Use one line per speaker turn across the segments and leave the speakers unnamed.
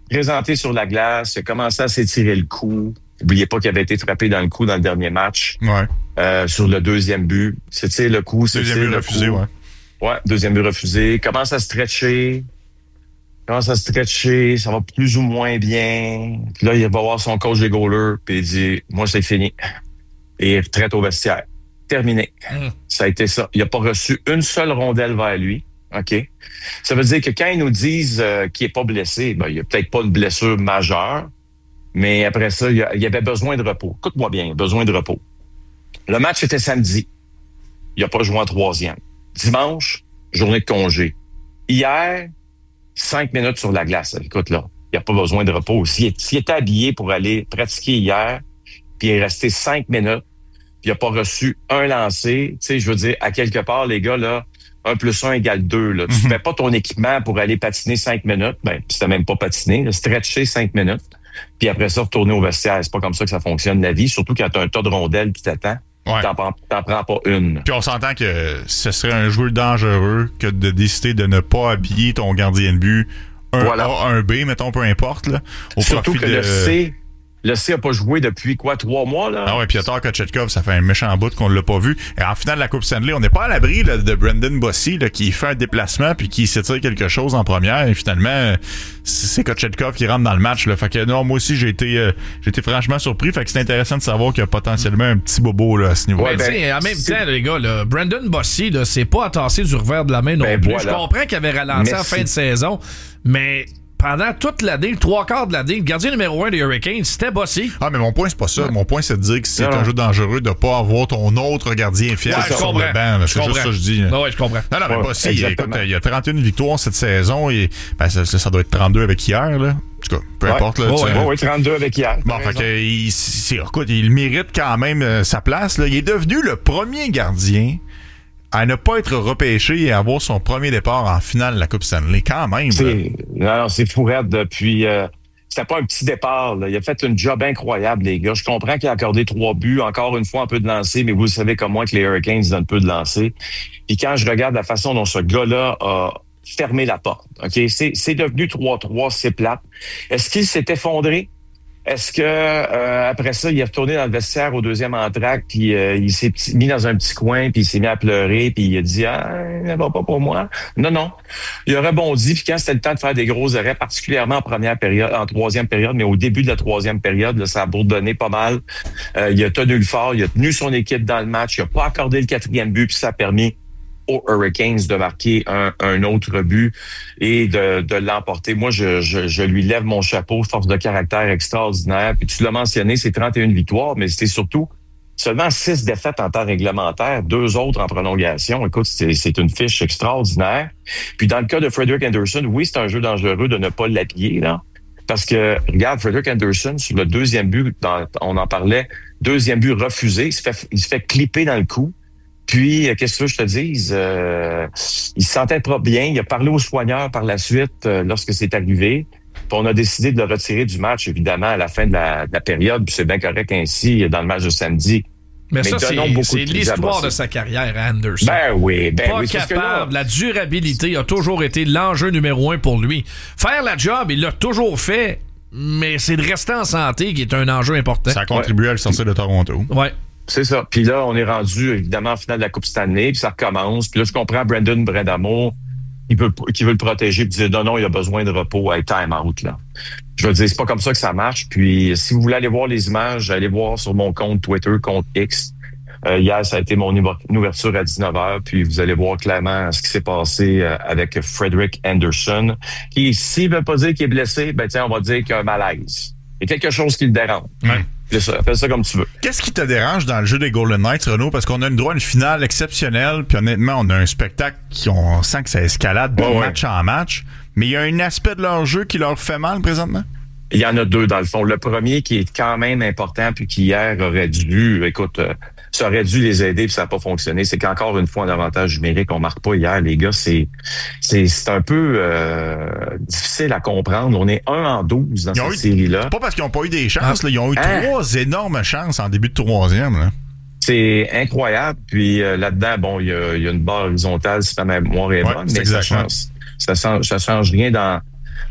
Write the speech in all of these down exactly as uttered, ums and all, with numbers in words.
présenté sur la glace, il a commencé à s'étirer le cou. N'oubliez pas qu'il avait été frappé dans le cou dans le dernier match.
Ouais.
Euh, sur le deuxième but. C'est le coup, c'est
Deuxième but
le
refusé,
coup.
ouais.
Ouais, deuxième but refusé. Commence à stretcher. Commence à stretcher. Ça va plus ou moins bien. Puis là, il va voir son coach des goalers, puis il dit, moi, c'est fini. Et il retraite au vestiaire. Terminé. Mm. Ça a été ça. Il n'a pas reçu une seule rondelle vers lui. OK? Ça veut dire que quand ils nous disent euh, qu'il n'est pas blessé, ben, il n'y a peut-être pas une blessure majeure, mais après ça, il, a, il avait besoin de repos. Écoute-moi bien, besoin de repos. Le match était samedi. Il n'a pas joué en troisième. Dimanche, journée de congé. Hier, cinq minutes sur la glace. Écoute, là, il n'a pas besoin de repos. S'il, s'il était habillé pour aller pratiquer hier, puis il est resté cinq minutes, puis il n'a pas reçu un lancer, tu sais, je veux dire, à quelque part, les gars, là, un plus un égale deux. Là. Tu ne mets pas ton équipement pour aller patiner cinq minutes. Ben, tu n'as même pas patiné. Là, stretcher cinq minutes. Puis après ça, retourner au vestiaire. C'est pas comme ça que ça fonctionne, la vie. Surtout quand tu as un tas de rondelles qui t'attend.
Ouais.
T'en, t'en prends pas une.
Puis on s'entend que ce serait un joueur dangereux que de décider de ne pas habiller ton gardien de but un
voilà.
A, un B, mettons, peu importe. Là, au
Surtout
profit
que
de...
le C... Le C n'a pas joué depuis, quoi, trois mois, là?
Ah ouais, Piotr Kochetkov, ça fait un méchant bout qu'on ne l'a pas vu. Et en finale de la Coupe Stanley, on n'est pas à l'abri là, de Brendan Bossy là, qui fait un déplacement puis qui s'étire quelque chose en première. Et finalement, c'est Kochetkov qui rentre dans le match. Là. Fait que non, moi aussi, j'ai été euh, j'ai été franchement surpris. Fait que c'est intéressant de savoir qu'il y a potentiellement un petit bobo là, à ce niveau.
Ouais, ben, ben, en même c'est... temps, les gars, là, Brendan Bossy, là, c'est pas à tasser du revers de la main non ben, plus. Voilà. Je comprends qu'il avait ralenti en fin de saison, mais... Pendant toute l'année, le trois quarts de l'année, le gardien numéro un des Hurricanes, c'était Bossy.
Ah, mais mon point, c'est pas ça. Mon point, c'est de dire que c'est non, un non. jeu dangereux de pas avoir ton autre gardien fiable
ouais,
sur le banc. Là. C'est juste ça que je dis.
Ah ouais, je comprends.
Non, non, mais
ouais,
Bossy, écoute, il y a trente et une victoires cette saison et ben, ça, ça doit être trente-deux avec hier, là. En tout cas, peu
ouais.
importe. Là,
oh, ouais, ouais, trente-deux avec hier.
Bon, fait que, il, c'est, écoute, il mérite quand même euh, sa place. Là. Il est devenu le premier gardien à ne pas être repêché et avoir son premier départ en finale de la Coupe Stanley, quand même.
C'est, non, non, c'est fou raide depuis... Euh, c'était pas un petit départ. Là. Il a fait une job incroyable, les gars. Je comprends qu'il a accordé trois buts, encore une fois un peu de lancer, mais vous le savez comme moi que les Hurricanes donnent peu de lancer. Puis quand je regarde la façon dont ce gars-là a fermé la porte, ok, c'est, c'est devenu trois trois, c'est plate. Est-ce qu'il s'est effondré? Est-ce que euh, après ça, il est retourné dans le vestiaire au deuxième entracte, puis euh, il s'est petit, mis dans un petit coin, puis il s'est mis à pleurer, puis il a dit « Ah, ça va pas pour moi. » Non, non. Il a rebondi, puis quand c'était le temps de faire des gros arrêts, particulièrement en première période, en troisième période, mais au début de la troisième période, là, ça a bourdonné pas mal. Euh, il a tenu le fort, il a tenu son équipe dans le match, il a pas accordé le quatrième but, puis ça a permis aux Hurricanes de marquer un, un autre but et de, de l'emporter. Moi, je, je, je lui lève mon chapeau, force de caractère extraordinaire. Puis tu l'as mentionné, c'est trente et une victoires, mais c'était surtout seulement six défaites en temps réglementaire, deux autres en prolongation. Écoute, c'est, c'est une fiche extraordinaire. Puis dans le cas de Frederik Andersen, oui, c'est un jeu dangereux de ne pas l'appuyer, là. Parce que, regarde, Frederik Andersen, sur le deuxième but, dans, on en parlait, deuxième but refusé, il se fait, il se fait clipper dans le cou. Puis, qu'est-ce que je te dise? Euh, il se sentait pas bien. Il a parlé aux soigneurs par la suite euh, lorsque c'est arrivé. Puis on a décidé de le retirer du match, évidemment, à la fin de la, de la période. Puis c'est bien correct ainsi dans le match de samedi.
Mais, Mais ça, c'est, c'est l'histoire de sa carrière, Andersen.
Ben oui, ben
pas
oui.
capable. Là, la durabilité a toujours été l'enjeu numéro un pour lui. Faire la job, il l'a toujours fait, mais c'est de rester en santé qui est un enjeu important.
Ça a contribué ouais. à le sortir de Toronto.
Ouais.
C'est ça. Puis là, on est rendu, évidemment, en finale de la Coupe Stanley, puis ça recommence. Puis là, je comprends Brandon Brindamour qui veut, qui veut le protéger, puis dire non, non, il a besoin de repos, hey, time out, là. Je veux dire, c'est pas comme ça que ça marche. Puis si vous voulez aller voir les images, allez voir sur mon compte Twitter, compte X. Euh, hier, ça a été mon ouverture à dix-neuf heures, puis vous allez voir clairement ce qui s'est passé euh, avec Frederik Andersen, qui, s'il veut pas dire qu'il est blessé, ben tiens, on va dire qu'il y a un malaise. Il y a quelque chose qui le dérange.
Ouais.
C'est ça, appelle ça comme tu veux.
Qu'est-ce qui te dérange dans le jeu des Golden Knights, Renaud? Parce qu'on a une droit à une finale exceptionnelle, puis honnêtement, on a un spectacle qui on sent que ça escalade de ouais, match ouais. en match, mais il y a un aspect de leur jeu qui leur fait mal présentement?
Il y en a deux, dans le fond. Le premier qui est quand même important, puis qui hier aurait dû, écoute, euh, ça aurait dû les aider, puis ça n'a pas fonctionné. C'est qu'encore une fois, un avantage numérique, on marque pas hier, les gars. C'est c'est, c'est un peu euh, difficile à comprendre. On est un en douze dans ils cette eu, série-là.
C'est pas parce qu'ils n'ont pas eu des chances. Là, ils ont eu hein? trois énormes chances en début de troisième. Là.
C'est incroyable. Puis euh, là-dedans, bon, il y a, y a une barre horizontale, si ma mémoire est bonne,
ouais,
mais ça change, ça change, ça change rien dans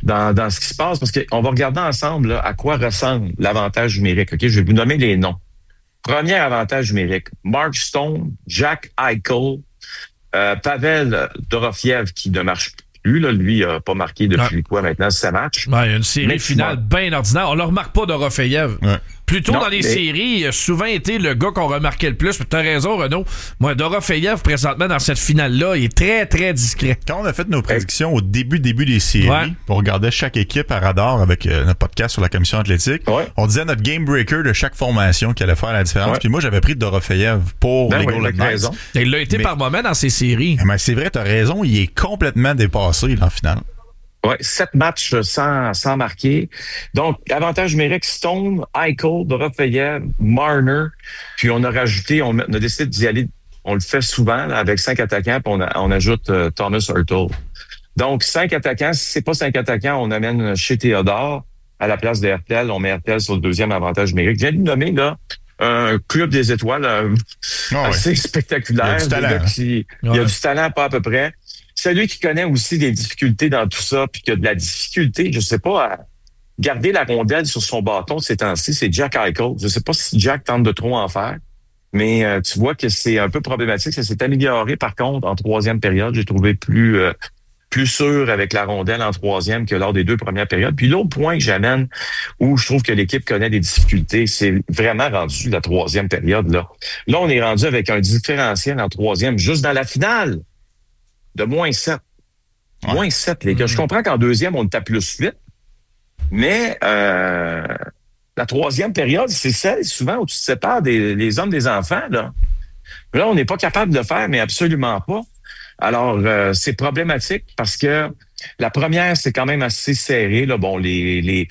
dans, dans ce qui se passe, parce qu'on va regarder ensemble là, à quoi ressemble l'avantage numérique. Ok, je vais vous nommer les noms. Premier avantage numérique, Mark Stone, Jack Eichel, euh, Pavel Dorofiev qui ne marche plus. Là, lui, il n'a pas marqué depuis ouais. quoi maintenant, six matchs.
Ouais, il y a une série mais finale bien ordinaire. On ne le remarque pas, Dorofeyev. Ouais. Plutôt non, dans les mais... séries, il a souvent été le gars qu'on remarquait le plus. Tu as raison, Renaud. Moi, Dorofeyev, présentement, dans cette finale-là, il est très, très discret.
Quand on a fait nos prédictions au début, début des séries, ouais. on regardait chaque équipe à radar avec euh, notre podcast sur la commission athlétique, ouais. on disait notre game breaker de chaque formation qui allait faire la différence. Ouais. Puis moi, j'avais pris Dorofeyev pour ben les oui, Golden Knights.
Il l'a été mais... par moment dans ces séries.
Mais c'est vrai, tu as raison, il est complètement dépassé là, en finale.
Oui, sept matchs sans, sans marquer. Donc, avantage numérique, Stone, Eichel, Dorofeyev, Marner. Puis on a rajouté, on a décidé d'y aller, on le fait souvent là, avec cinq attaquants, puis on, a, on ajoute uh, Thomas Hertl. Donc, cinq attaquants. Si c'est pas cinq attaquants, on amène chez Théodore à la place de Hertl. On met Hertl sur le deuxième avantage numérique. Je viens de nommer là un club des étoiles euh, oh, assez ouais. spectaculaire. Il y a du talent. Hein? Qui, ouais. Il y a du talent pas à peu près. Celui qui connaît aussi des difficultés dans tout ça, puis qui a de la difficulté, je sais pas, à garder la rondelle sur son bâton ces temps-ci, c'est Jack Eichel. Je sais pas si Jack tente de trop en faire, mais euh, tu vois que c'est un peu problématique. Ça s'est amélioré, par contre, en troisième période. J'ai trouvé plus euh, plus sûr avec la rondelle en troisième que lors des deux premières périodes. Puis l'autre point que j'amène, où je trouve que l'équipe connaît des difficultés, c'est vraiment rendu la troisième période. Là, là on est rendu avec un différentiel en troisième, juste dans la finale. De moins sept. Ouais. Moins sept, les gars. Mmh. Je comprends qu'en deuxième, on est à plus huit. Mais euh, la troisième période, c'est celle souvent où tu te sépares des les hommes des enfants. Là, là on n'est pas capable de le faire, mais absolument pas. Alors, euh, c'est problématique parce que la première, c'est quand même assez serré. Là. Bon, les, les,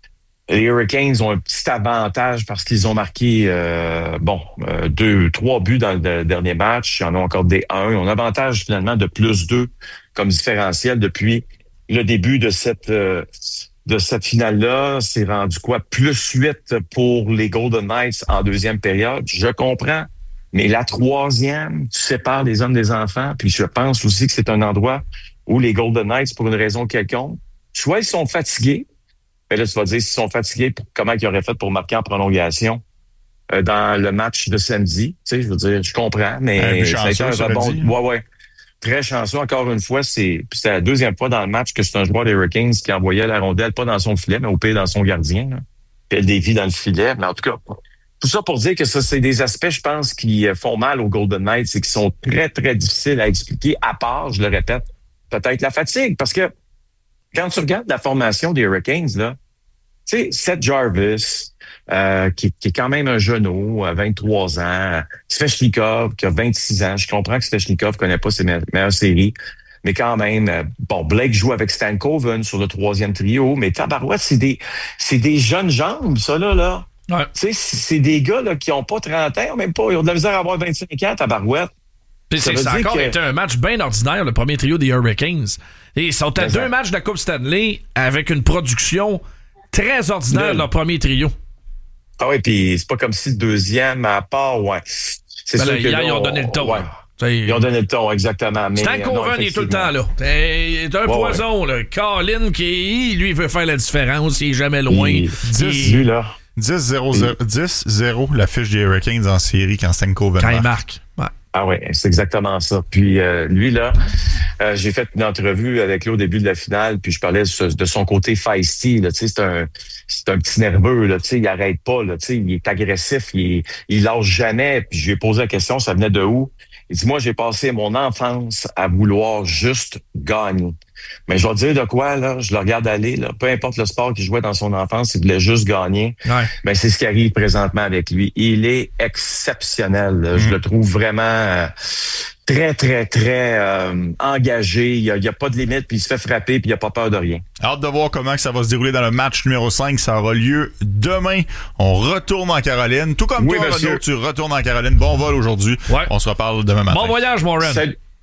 les Hurricanes ont un petit avantage parce qu'ils ont marqué euh, bon euh, deux, trois buts dans le dernier match. Ils en ont encore des un. Ils ont un avantage finalement de plus deux comme différentiel depuis le début de cette euh, de cette finale-là. C'est rendu quoi? Plus huit pour les Golden Knights en deuxième période. Je comprends. Mais la troisième, tu sépares les hommes des enfants. Puis je pense aussi que c'est un endroit où les Golden Knights, pour une raison quelconque, soit ils sont fatigués. Mais là, tu vas dire, s'ils sont fatigués, comment ils auraient fait pour marquer en prolongation euh, dans le match de samedi. Tu sais, je veux dire, je comprends, mais ça a été un rebond. Ouais, ouais. Très chanceux. Encore une fois, c'est c'était la deuxième fois dans le match que c'est un joueur des Hurricanes qui envoyait la rondelle, pas dans son filet, mais au pire dans son gardien. Là. Puis elle dévie dans le filet. Mais en tout cas, tout ça pour dire que ça, c'est des aspects, je pense, qui font mal aux Golden Knights et qui sont très, très difficiles à expliquer, à part, je le répète, peut-être la fatigue. Parce que quand tu regardes la formation des Hurricanes, là, tu sais, Seth Jarvis, euh, qui, qui est quand même un genou, à vingt-trois ans, Svechnikov, qui a vingt-six ans. Je comprends que Svechnikov connaît pas ses me- meilleures séries, mais quand même, euh, bon, Blake joue avec Stan Coven sur le troisième trio, mais tabarouette, c'est des, c'est des jeunes jambes, ça, là, là. Ouais. Tu sais, c'est des gars, là, qui ont pas trente ans, même pas, ils ont de la misère à avoir vingt-cinq ans, tabarouette.
Puis ça, ça a encore que... été un match bien ordinaire, le premier trio des Hurricanes. Et ils sont à mais deux ça... matchs de la Coupe Stanley avec une production très ordinaire de leur premier trio.
Ah oui, puis c'est pas comme si le deuxième, à part, ouais. C'est
ben
sûr
là,
que
hier,
là,
ils ont donné le ton.
Ouais. Ils ont donné le ton, exactement. Mais
Stan Coven est tout le temps là. C'est un ouais, poison, ouais. là. Colin, qui, lui, il veut faire la différence. Il est jamais loin. Il...
dix, lui, là. dix zéro la fiche des Hurricanes en série quand Stan Coven
quand il marque. Ouais.
Ah oui, c'est exactement ça. Puis euh, lui, là, euh, j'ai fait une entrevue avec lui au début de la finale, puis je parlais de, de son côté feisty. Là, c'est un c'est un petit nerveux, là, il arrête pas, là, il est agressif, il, il lâche jamais. Puis je lui ai posé la question, ça venait de où? Il dit, moi, j'ai passé mon enfance à vouloir juste gagner. Mais je vais te dire de quoi, là, je le regarde aller, là, peu importe le sport qu'il jouait dans son enfance, il voulait juste gagner. Ouais. Ben, c'est ce qui arrive présentement avec lui. Il est exceptionnel. Mmh. Je le trouve vraiment euh, très, très, très euh, engagé. Il n'y a, a pas de limite, puis il se fait frapper, puis il n'a pas peur de rien.
Hâte de voir comment ça va se dérouler dans le match numéro cinq. Ça aura lieu demain. On retourne en Caroline. Tout comme oui, toi, Renaud, tu retournes en Caroline. Bon vol aujourd'hui. Ouais. On se reparle demain matin.
Bon voyage, mon Ren.
Salut.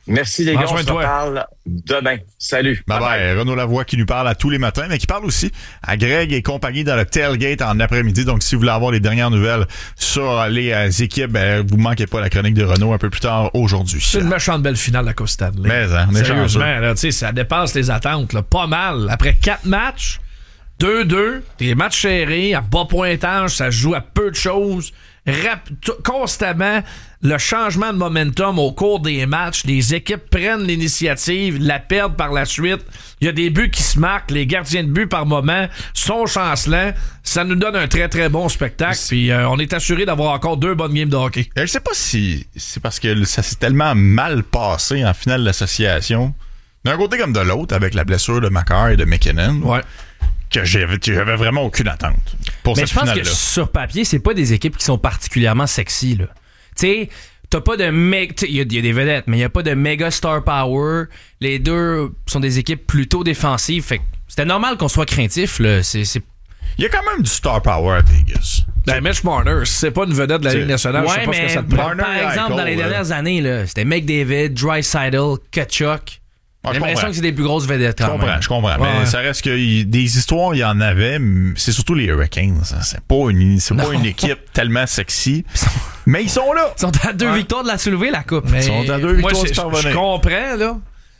Merci les gars, on se reparle demain. Salut.
Bye bye. bye. Renaud Lavoie qui nous parle à tous les matins, mais qui parle aussi à Greg et compagnie dans le tailgate en après-midi. Donc, si vous voulez avoir les dernières nouvelles sur les euh, équipes, ben, vous manquez pas la chronique de Renaud un peu plus tard aujourd'hui.
C'est une méchante belle finale de la Coupe Stanley.
Mais, hein, on est
sérieusement, là, ça dépasse les attentes. Là, pas mal. Après quatre matchs, deux deux, des matchs serrés, à bas pointage, ça se joue à peu de choses. Rap- t- constamment, le changement de momentum au cours des matchs, les équipes prennent l'initiative, la perdent par la suite. Il y a des buts qui se marquent, les gardiens de but par moment sont chancelants. Ça nous donne un très très bon spectacle. Puis euh, on est assuré d'avoir encore deux bonnes games de hockey.
Je sais pas si c'est parce que ça s'est tellement mal passé en finale d'association, d'un côté comme de l'autre, avec la blessure de Makar et de McKinnon.
Ouais.
Que j'avais, j'avais vraiment aucune attente pour
mais
cette
je pense
finale-là.
que sur papier, c'est pas des équipes qui sont particulièrement sexy, là. Tu sais, t'as pas de méga... Il y, y a des vedettes, mais il y a pas de méga star power. Les deux sont des équipes plutôt défensives. Fait que c'était normal qu'on soit craintif, là. C'est... c'est...
Il y a quand même du star power à Vegas.
Ben, Mitch Marner, c'est pas une vedette de la Ligue nationale,
ouais,
je sais pas
mais
ce que ça te prend.
par, par exemple, Eichel, dans les dernières là. années, là, c'était McDavid, Draisaitl, Tkachuk.
Ouais,
j'ai l'impression que c'est des plus grosses vedettes.
Je comprends,
même.
je comprends.
Ouais.
Mais ça reste que y, des histoires, il y en avait. C'est surtout les Hurricanes. C'est pas une, c'est pas une équipe tellement sexy. Mais ils sont là.
Ils sont à deux ouais. victoires de la soulever, la coupe.
Mais
ils sont à deux
moi,
victoires de parvenir.
Je comprends, là.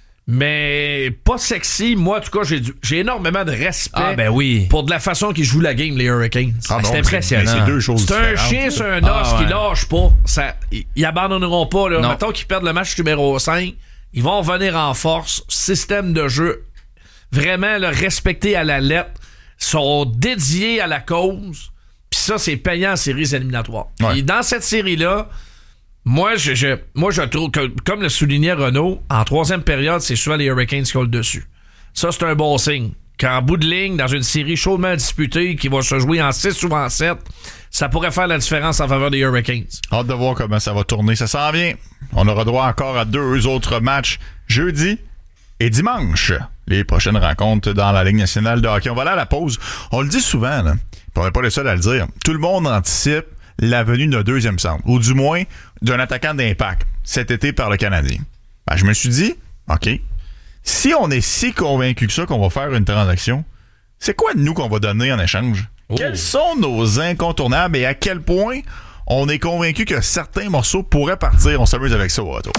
Mais pas sexy. Moi, en tout cas, j'ai, du, j'ai énormément de respect
ah, ben oui.
pour de la façon qu'ils jouent la game, les Hurricanes.
Ah non,
c'est impressionnant.
C'est, c'est deux choses
C'est
différentes.
un chien sur un os ah, ouais. qui lâche pas. Ça, ils, ils abandonneront pas. Là. Mettons qu'ils perdent le match numéro cinq. Ils vont revenir en force. Système de jeu vraiment là, respecté à la lettre. Sont dédiés à la cause. Puis ça, c'est payant en séries éliminatoires.
Ouais.
Et dans cette série-là, moi je, je, moi, je trouve que, comme le soulignait Renaud, en troisième période, c'est souvent les Hurricanes qui ont le dessus. Ça, c'est un bon signe. Qu'en bout de ligne, dans une série chaudement disputée qui va se jouer en six ou en sept, ça pourrait faire la différence en faveur des Hurricanes.
Hâte de voir comment ça va tourner. Ça s'en vient. On aura droit encore à deux autres matchs jeudi et dimanche. Les prochaines rencontres dans la Ligue nationale de hockey. On va aller à la pause. On le dit souvent, là. On n'est pas les seuls à le dire. Tout le monde anticipe la venue d'un deuxième centre, ou du moins d'un attaquant d'impact cet été par le Canadien. Ben, je me suis dit, OK, si on est si convaincu que ça qu'on va faire une transaction, c'est quoi de nous qu'on va donner en échange? Oh. Quels sont nos incontournables et à quel point on est convaincu que certains morceaux pourraient partir? On s'amuse avec ça au retour.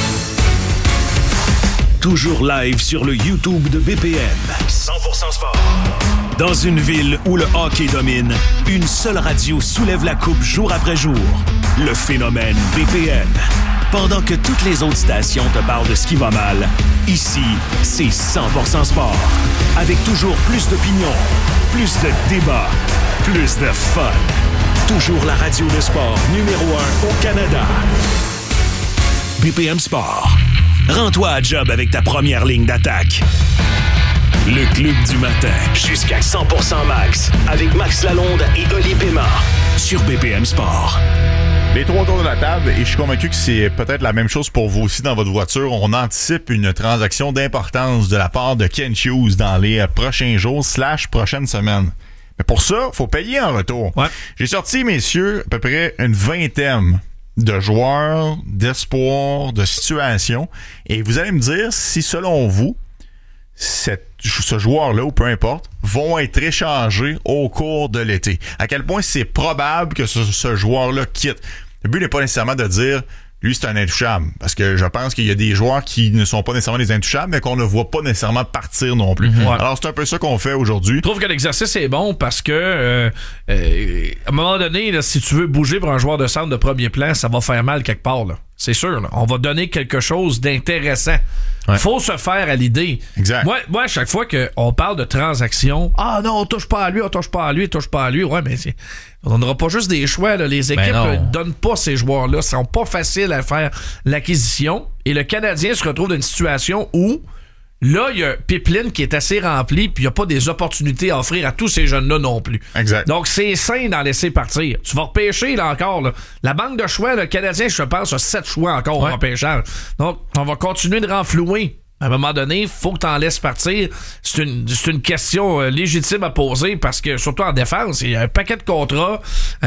Toujours live sur le YouTube de B P M. cent pour cent sport. Dans une ville où le hockey domine, une seule radio soulève la coupe jour après jour. Le phénomène B P M. Pendant que toutes les autres stations te parlent de ce qui va mal, ici, c'est cent pour cent sport. Avec toujours plus d'opinions, plus de débats, plus de fun. Toujours la radio de sport numéro un au Canada. B P M Sport. Rends-toi à job avec ta première ligne d'attaque. Le club du matin. Jusqu'à cent pour cent max. Avec Max Lalonde et Oli Pema. Sur B P M Sport.
Les trois autour de la table, et je suis convaincu que c'est peut-être la même chose pour vous aussi dans votre voiture. On anticipe une transaction d'importance de la part de Kent Hughes dans les prochains jours slash prochaines semaines. Mais pour ça, il faut payer en retour.
Ouais.
J'ai sorti, messieurs, à peu près une vingtaine de joueurs, d'espoir, de situations. Et vous allez me dire si, selon vous, cette, ce joueur-là, ou peu importe, vont être échangés au cours de l'été. À quel point c'est probable que ce, ce joueur-là quitte. Le but n'est pas nécessairement de dire lui, c'est un intouchable. Parce que je pense qu'il y a des joueurs qui ne sont pas nécessairement des intouchables, mais qu'on ne voit pas nécessairement partir non plus. Mm-hmm. Ouais. Alors, c'est un peu ça qu'on fait aujourd'hui.
Je trouve que l'exercice est bon parce que, euh, euh, à un moment donné, là, si tu veux bouger pour un joueur de centre de premier plan, ça va faire mal quelque part. Là. C'est sûr. Là. On va donner quelque chose d'intéressant. Ouais. Faut se faire à l'idée.
Exact.
Moi, moi, à chaque fois qu'on parle de transaction, ah non, on touche pas à lui, on touche pas à lui, on touche pas à lui. Ouais, mais c'est, on donnera pas juste des choix. Là. Les équipes ne donnent pas ces joueurs-là. Ils sont pas faciles à faire l'acquisition. Et le Canadien se retrouve dans une situation où là, il y a un pipeline qui est assez rempli, puis il n'y a pas des opportunités à offrir à tous ces jeunes-là non plus.
Exact.
Donc, c'est sain d'en laisser partir. Tu vas repêcher, là, encore. Là. La banque de choix, le Canadien, je pense, a sept choix encore ouais. en pêchage. Donc, on va continuer de renflouer. À un moment donné, il faut que tu en laisses partir. C'est une, c'est une question euh, légitime à poser parce que, surtout en défense, il y a un paquet de contrats.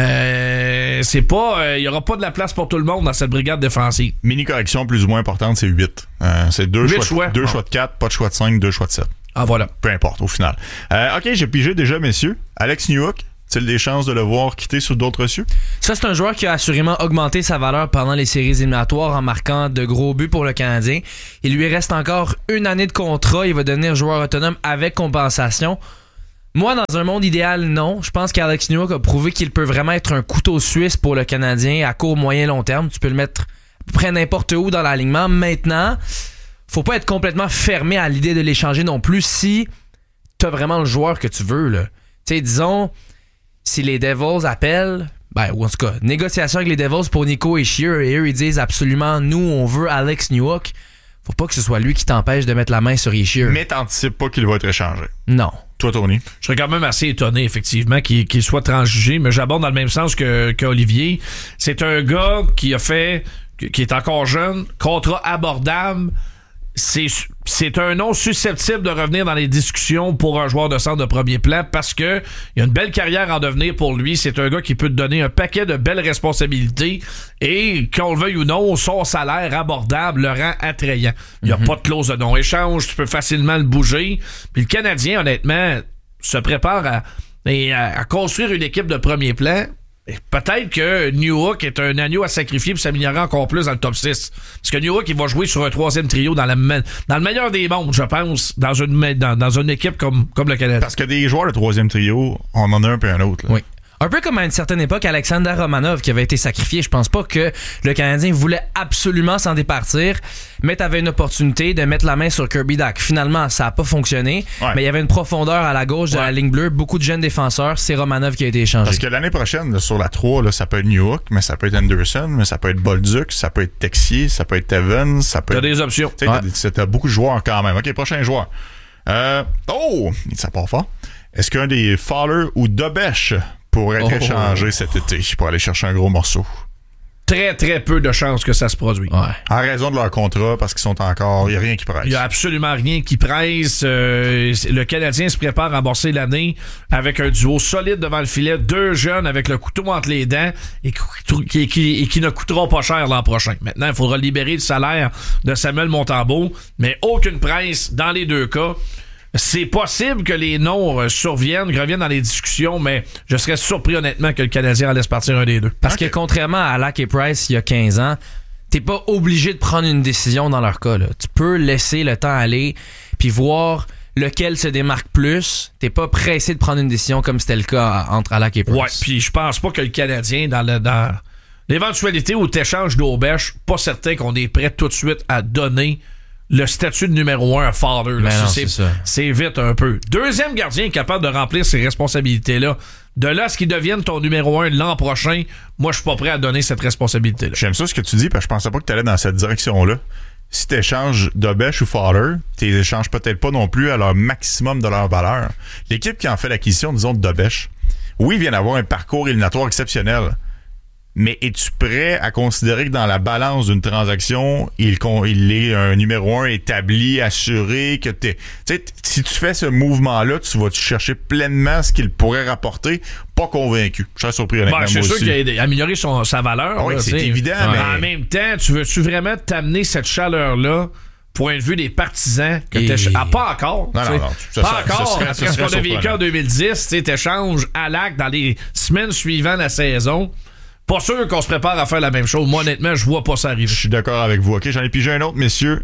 Euh, c'est pas, il euh, y aura pas de la place pour tout le monde dans cette brigade défensive.
Mini-correction plus ou moins importante, c'est huit. Euh, c'est deux choix, choix. deux ah. choix de quatre, pas de choix de cinq, deux choix de sept.
Ah, voilà.
Peu importe, au final. Euh, OK, j'ai pigé déjà, messieurs. Alex Newhook. A-t-il des chances de le voir quitter sur d'autres cieux?
Ça, c'est un joueur qui a assurément augmenté sa valeur pendant les séries éliminatoires en marquant de gros buts pour le Canadien. Il lui reste encore une année de contrat. Il va devenir joueur autonome avec compensation. Moi, dans un monde idéal, non. Je pense qu'Alex Newhook a prouvé qu'il peut vraiment être un couteau suisse pour le Canadien à court, moyen, long terme. Tu peux le mettre à peu près n'importe où dans l'alignement. Maintenant, faut pas être complètement fermé à l'idée de l'échanger non plus si t'as vraiment le joueur que tu veux, là. Tu sais, disons... Si les Devils appellent, ben, ou en tout cas, négociation avec les Devils pour Nico Hischier, et eux, ils disent absolument, nous, on veut Alex Newhook, faut pas que ce soit lui qui t'empêche de mettre la main sur Hischier.
Mais t'anticipes pas qu'il va être échangé.
Non.
Toi, Tony?
Je serais quand même assez étonné, effectivement, qu'il, qu'il soit transjugé, mais j'abonde dans le même sens que, qu'Olivier. C'est un gars qui a fait, qui est encore jeune, contrat abordable. C'est, c'est un nom susceptible de revenir dans les discussions pour un joueur de centre de premier plan parce que il y a une belle carrière en devenir pour lui. C'est un gars qui peut te donner un paquet de belles responsabilités et, qu'on le veuille ou non, son salaire abordable le rend attrayant. Il n'y a mm-hmm. pas de clause de non-échange, tu peux facilement le bouger. Puis le Canadien, honnêtement, se prépare à, à, à construire une équipe de premier plan. Peut-être que Newhook est un agneau à sacrifier pour s'améliorer encore plus dans le top six. Parce que Newhook, il va jouer sur un troisième trio dans, la, dans le meilleur des mondes, je pense, dans une, dans, dans une équipe comme, comme le Canada.
Parce que des joueurs de troisième trio, on en a un peu un autre. Là.
Oui. Un peu comme à une certaine époque, Alexander Romanov qui avait été sacrifié. Je pense pas que le Canadien voulait absolument s'en départir, mais t'avais une opportunité de mettre la main sur Kirby Dach. Finalement, ça a pas fonctionné, ouais. mais il y avait une profondeur à la gauche de ouais. la ligne bleue, beaucoup de jeunes défenseurs. C'est Romanov qui a été échangé.
Parce que l'année prochaine, là, sur la trois, là, ça peut être Newhook, mais ça peut être Anderson, mais ça peut être Bolduc, ça peut être Texier, ça peut être Evans, ça peut
t'as
être...
des options.
Tu sais, ouais. t'as, t'as beaucoup de joueurs quand même. OK, prochain joueur. Euh... Oh! Ça part fort. Est-ce qu'un des Fowler ou Dobèche pour être oh. échangé cet été pour aller chercher un gros morceau?
Très, très peu de chances que ça se produise.
Ouais. En raison de leur contrat, parce qu'ils sont encore... Il n'y a rien qui presse.
Il n'y a absolument rien qui presse. Euh, le Canadien se prépare à amorcer l'année avec un duo solide devant le filet, deux jeunes avec le couteau entre les dents et qui, qui, et qui ne coûteront pas cher l'an prochain. Maintenant, il faudra libérer le salaire de Samuel Montembeault, mais aucune presse dans les deux cas. C'est possible que les noms surviennent, reviennent dans les discussions, mais je serais surpris honnêtement que le Canadien en laisse partir un des deux.
Parce
okay.
que contrairement à Lack et Price il y a quinze ans, t'es pas obligé de prendre une décision dans leur cas. Là. Tu peux laisser le temps aller puis voir lequel se démarque plus. T'es pas pressé de prendre une décision comme c'était le cas entre Lack et Price.
Ouais, puis je pense pas que le Canadien, dans, le, dans l'éventualité où t'échanges d'Aubèche, pas certain qu'on est prêt tout de suite à donner le statut de numéro un à Fowler. Là,
non,
c'est,
c'est,
c'est vite un peu. Deuxième gardien capable de remplir ces responsabilités-là. De là à ce qu'il devienne ton numéro un l'an prochain, moi, je suis pas prêt à donner cette responsabilité-là.
J'aime ça ce que tu dis, parce que je pensais pas que tu allais dans cette direction-là. Si tu échanges Dobèche ou Fowler, tu les échanges peut-être pas non plus à leur maximum de leur valeur. L'équipe qui en fait l'acquisition, disons, de Dobèche, oui, vient d'avoir un parcours éliminatoire exceptionnel. Mais es-tu prêt à considérer que dans la balance d'une transaction, il, il est un numéro un établi, assuré, que t'es... Tu sais, si tu fais ce mouvement-là, tu vas chercher pleinement ce qu'il pourrait rapporter, pas convaincu. Je serais surpris honnêtement,
ben,
moi
aussi.
C'est
sûr qu'il a amélioré son, sa valeur.
Ah oui,
là,
c'est
t'sais.
évident.
Ouais.
Mais...
En même temps, tu veux-tu vraiment t'amener cette chaleur-là point de vue des partisans que Et... ah, pas encore.
Non, non, non. Ça,
pas
ça,
encore.
Ça serait,
parce
ça
que ce
serait
qu'on a vécu en deux mille dix, tu échanges à l'acte dans les semaines suivant la saison. Pas sûr qu'on se prépare à faire la même chose. Moi, honnêtement, je vois pas ça arriver.
Je suis d'accord avec vous. OK, j'en ai pigé un autre, messieurs.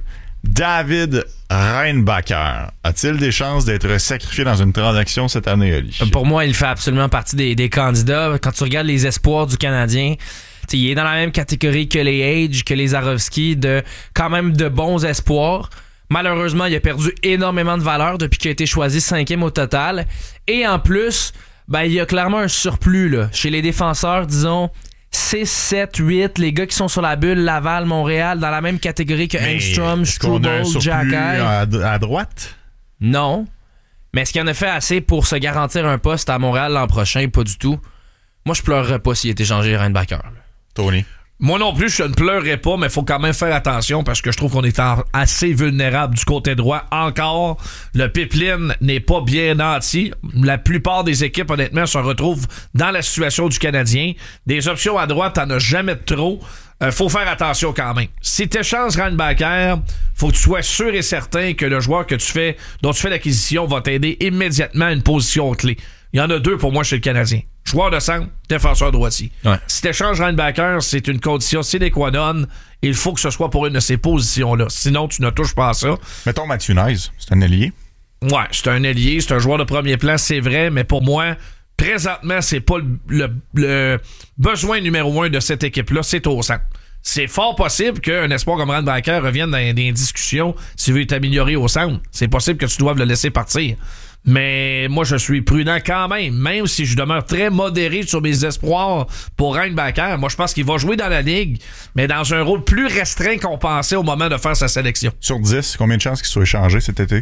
David Reinbacher a-t-il des chances d'être sacrifié dans une transaction cette année, Ali?
Pour moi, il fait absolument partie des, des candidats. Quand tu regardes les espoirs du Canadien, il est dans la même catégorie que les Age, que les Zarovski, de quand même de bons espoirs. Malheureusement, il a perdu énormément de valeur depuis qu'il a été choisi cinquième au total. Et en plus, ben, il y a clairement un surplus là. Chez les défenseurs, disons six, sept, huit, les gars qui sont sur la bulle, Laval, Montréal, dans la même catégorie que Engstrom, Struble, Jacky.
À, à droite?
Non. Mais est-ce qu'il en a fait assez pour se garantir un poste à Montréal l'an prochain? Pas du tout. Moi, je pleurerais pas s'il était changé Reinbacher.
Tony?
Moi non plus, je ne pleurerai pas, mais il faut quand même faire attention parce que je trouve qu'on est en, assez vulnérable du côté droit encore. Le pipeline n'est pas bien nanti. La plupart des équipes, honnêtement, se retrouvent dans la situation du Canadien. Des options à droite, t'en as jamais de trop. Euh, faut faire attention quand même. Si tu échanges Reinbacker, faut que tu sois sûr et certain que le joueur que tu fais, dont tu fais l'acquisition va t'aider immédiatement à une position clé. Il y en a deux pour moi chez le Canadien. Joueur de centre, défenseur droitier. Ouais. Si tu échanges Reinbacker, c'est une condition sine qua non. Il faut que ce soit pour une de ces positions-là. Sinon, tu ne touches pas à ça.
Mettons Matthew Knies, c'est un ailier.
Ouais, c'est un ailier, c'est un joueur de premier plan, c'est vrai, mais pour moi, présentement, c'est pas le, le, le besoin numéro un de cette équipe-là, c'est au centre. C'est fort possible qu'un espoir comme Reinbacker revienne dans des discussions s'il veut t'améliorer au centre. C'est possible que tu doives le laisser partir. Mais moi, je suis prudent quand même, même si je demeure très modéré sur mes espoirs pour Reinbacker. Moi, je pense qu'il va jouer dans la Ligue, mais dans un rôle plus restreint qu'on pensait au moment de faire sa sélection.
Sur dix, combien de chances qu'il soit échangé cet été?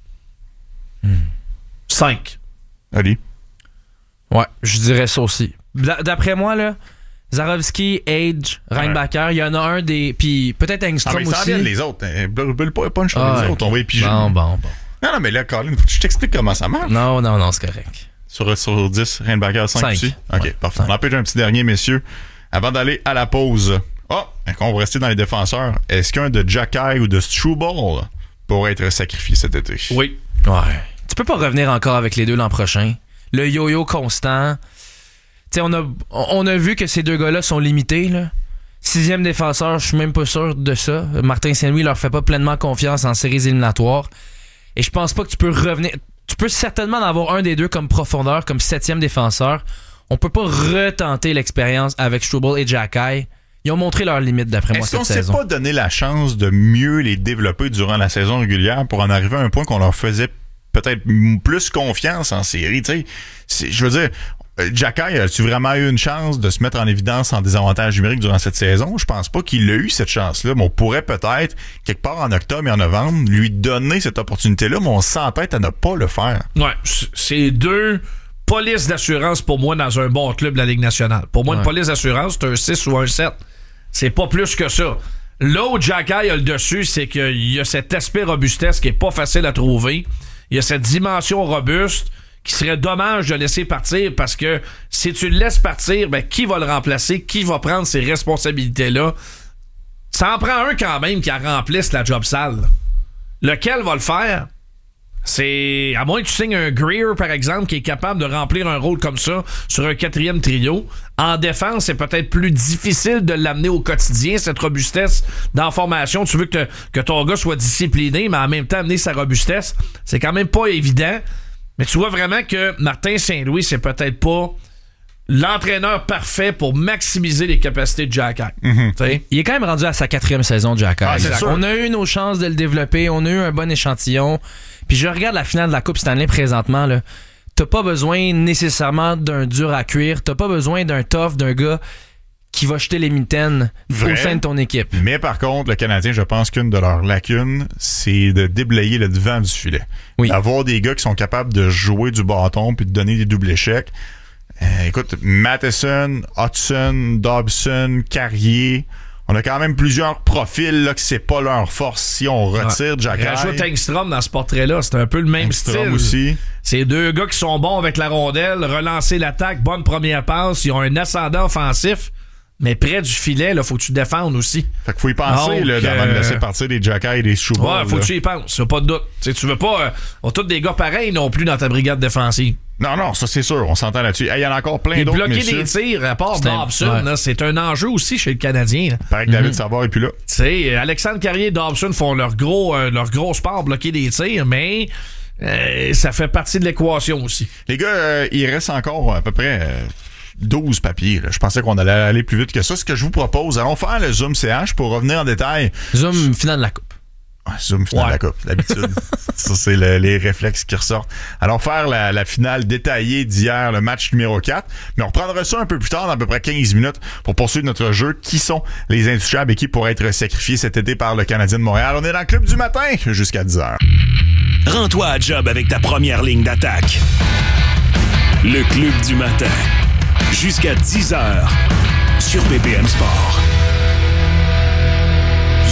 Hmm. cinq.
Ali?
Ouais, je dirais ça aussi. D'après moi, là, Zarovski, Age, Reinbacker, il y en a un des... Puis peut-être Engstrom
ah, mais
aussi.
Ça les autres. Bulle pas, pas une chose ah, les
okay.
autres. On va épiger.
Bon, bon, bon.
Non, non, mais là, Colin, faut que je t'explique comment ça marche.
Non, non, non, c'est correct.
Sur, sur dix, Reinbacker cinq, cinq aussi? OK, ouais, parfait. cinq. On en pêche un petit dernier, messieurs. Avant d'aller à la pause. Ah, oh, on va rester dans les défenseurs. Est-ce qu'un de Jacky ou de Struble pourrait être sacrifié cet été?
Oui.
Ouais. Tu peux pas revenir encore avec les deux l'an prochain. Le yo-yo constant. Tu sais, on a, on a vu que ces deux gars-là sont limités, là. Sixième défenseur, je suis même pas sûr de ça. Martin Saint-Louis leur fait pas pleinement confiance en séries éliminatoires. Et je pense pas que tu peux revenir. Tu peux certainement en avoir un des deux comme profondeur, comme septième défenseur. On peut pas retenter l'expérience avec Struble et Jacky. Ils ont montré leurs limites d'après moi cette saison.
Est-ce qu'on s'est pas donné la chance de mieux les développer durant la saison régulière pour en arriver à un point qu'on leur faisait peut-être plus confiance en série, tu sais? Je veux dire, Jacky, as-tu vraiment eu une chance de se mettre en évidence en désavantage numérique durant cette saison? Je pense pas qu'il a eu cette chance-là, mais on pourrait peut-être, quelque part en octobre et en novembre, lui donner cette opportunité-là, mais on s'entête à ne pas le faire.
Ouais, c'est deux polices d'assurance pour moi dans un bon club de la Ligue nationale. Pour moi, ouais. Une police d'assurance, c'est un six ou un sept. C'est pas plus que ça. Là où Jacky a le dessus, c'est qu'il y a cet aspect robustesse qui est pas facile à trouver. Il y a cette dimension robuste qui serait dommage de laisser partir parce que si tu le laisses partir, ben qui va le remplacer? Qui va prendre ces responsabilités-là? Ça en prend un quand même qui remplisse la job sale. Lequel va le faire? C'est à moins que tu signes un Greer, par exemple, qui est capable de remplir un rôle comme ça sur un quatrième trio. En défense, c'est peut-être plus difficile de l'amener au quotidien, cette robustesse dans la formation. Tu veux que, te, que ton gars soit discipliné, mais en même temps amener sa robustesse, c'est quand même pas évident. Mais tu vois vraiment que Martin Saint-Louis, c'est peut-être pas l'entraîneur parfait pour maximiser les capacités de Jacky. Mm-hmm.
Il est quand même rendu à sa quatrième saison, Jacky.
Ah,
on a eu nos chances de le développer, on a eu un bon échantillon. Puis je regarde la finale de la Coupe Stanley présentement, là. T'as pas besoin nécessairement d'un dur à cuire, t'as pas besoin d'un tough, d'un gars qui va jeter les mitaines au sein de ton équipe.
Mais par contre, le Canadien, je pense qu'une de leurs lacunes, c'est de déblayer le devant du filet. Oui. D'avoir des gars qui sont capables de jouer du bâton puis de donner des doubles échecs. Euh, écoute, Matheson, Hudson, Dobson, Carrier, on a quand même plusieurs profils là, que c'est pas leur force si on retire ouais. Jacky.
Rajoute Engstrom dans ce portrait-là, c'est un peu le même
Engstrom
style.
Aussi.
C'est deux gars qui sont bons avec la rondelle, relancer l'attaque, bonne première passe, ils ont un ascendant offensif. Mais près du filet, il faut que tu défendes aussi.
Fait qu'il faut y penser Donc, là, avant de laisser partir des Jacky et des Struble.
Ouais, faut là. que tu y penses, y a pas de doute. T'sais, tu veux pas. Euh, on a tous des gars pareils non plus dans ta brigade défensive.
Non, non, ça c'est sûr, on s'entend là-dessus. Il hey, y en a encore plein
et
d'autres.
Bloquer
messieurs.
des tirs, à part Dobson, ouais. c'est un enjeu aussi chez le Canadien.
Pareil que David mm-hmm. Savard est plus là.
Tu sais, Alexandre Carrier et Dobson font leur gros, euh, leur gros sport, bloquer des tirs, mais. Euh, ça fait partie de l'équation aussi.
Les gars, euh, il reste encore à peu près. Euh, douze papiers. Là. Je pensais qu'on allait aller plus vite que ça. Ce que je vous propose, allons faire le Zoom C H pour revenir en détail.
Zoom finale de la Coupe.
Ouais, Zoom finale ouais. de la Coupe, d'habitude. Ça, c'est le, les réflexes qui ressortent. Alors, faire la, la finale détaillée d'hier, le match numéro quatre. Mais on reprendra ça un peu plus tard, dans à peu près quinze minutes, pour poursuivre notre jeu. Qui sont les intouchables et qui pourraient être sacrifiés cet été par le Canadien de Montréal? On est dans le Club du matin jusqu'à dix heures.
Rends-toi à job avec ta première ligne d'attaque. Le Club du matin. Jusqu'à dix heures sur B P M Sport.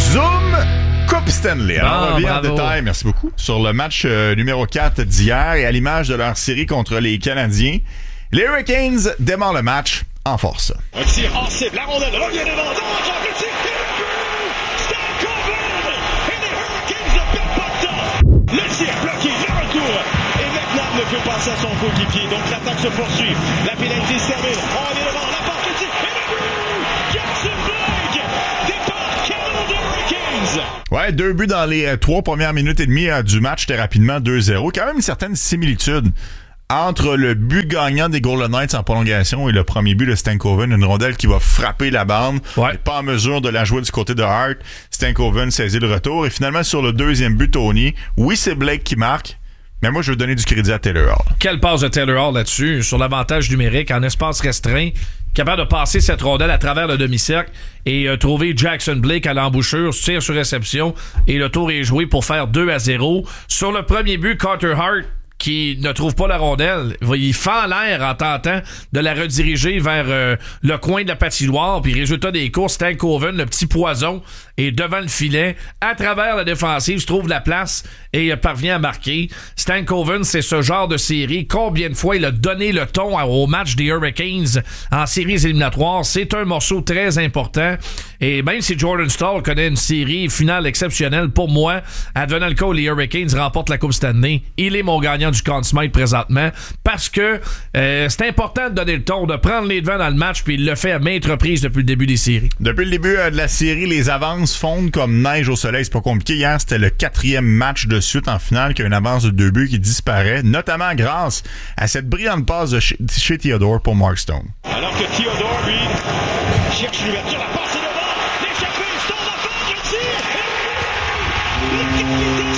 Zoom Coupe Stanley. Alors,
Ah,
on revient en
bravo.
détail, merci beaucoup, sur le match euh, numéro quatre d'hier et à l'image de leur série contre les Canadiens. Les Hurricanes démarrent le match en force.
Un tir en cible, la rondelle revient devant, dans le tir, et les Hurricanes ne perdent pas de temps. Le tir bloqué, le retour, et maintenant ne fait passer à son coéquipier, donc l'attaque se poursuit. La pénalité se termine, on est devant, la porte, le tir, et le but! Jackson Blake, départ canon des Hurricanes.
Ouais, deux buts dans les euh, trois premières minutes et demie euh, du match, c'était rapidement deux zéro. Quand même une certaine similitude entre le but gagnant des Golden Knights en prolongation et le premier but de Stankoven, une rondelle qui va frapper la bande,
ouais.
n'est pas en mesure de la jouer du côté de Hart. Stankoven saisit le retour et finalement sur le deuxième but, Tony, oui c'est Blake qui marque, mais moi je veux donner du crédit à Taylor Hall.
Quelle passe de Taylor Hall là-dessus, sur l'avantage numérique en espace restreint, capable de passer cette rondelle à travers le demi-cercle et euh, trouver Jackson Blake à l'embouchure, tir sur réception et le tour est joué pour faire deux à zéro. Sur le premier but, Carter Hart qui ne trouve pas la rondelle, il fend l'air en tentant de la rediriger vers euh, le coin de la patinoire, puis résultat des courses, Stankoven, le petit poison, est devant le filet, à travers la défensive, se trouve la place et euh, parvient à marquer. Stankoven, c'est ce genre de série. Combien de fois il a donné le ton au match des Hurricanes en séries éliminatoires? C'est un morceau très important. Et même si Jordan Staal connaît une série finale exceptionnelle, pour moi, advenant le cas où les Hurricanes remportent la Coupe Stanley, il est mon gagnant du Conn Smythe présentement, parce que euh, c'est important de donner le ton, de prendre les devants dans le match, puis il le fait à maintes reprises depuis le début des séries.
Depuis le début euh, de la série, les avances fondent comme neige au soleil. C'est pas compliqué. Hier, c'était le quatrième match de suite en finale qui a une avance de deux buts qui disparaît, notamment grâce à cette brillante passe de chez, chez Theodore pour Mark Stone.
Alors que Theodore, lui, cherche l'ouverture, la passe est devant, l'échappée, Stone en fait, le tir, et le capitaine